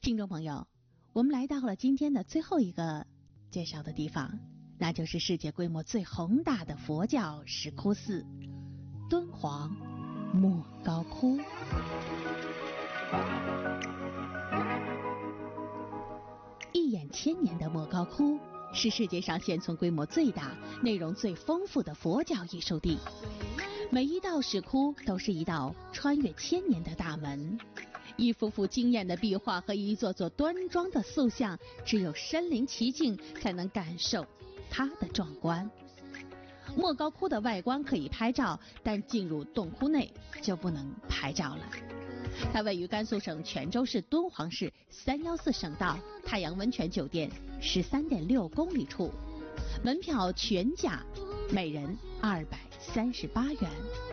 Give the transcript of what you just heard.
听众朋友，我们来到了今天的最后一个介绍的地方，那就是世界规模最宏大的佛教石窟寺——敦煌莫高窟。一眼千年的莫高窟是世界上现存规模最大、内容最丰富的佛教艺术地。每一道石窟都是一道穿越千年的大门，一幅幅惊艳的壁画和一座座端庄的塑像，只有身临其境才能感受它的壮观。莫高窟的外观可以拍照，但进入洞窟内就不能拍照了。它位于甘肃省全州市敦煌市314省道太阳温泉酒店13.6公里处，门票全价每人238元。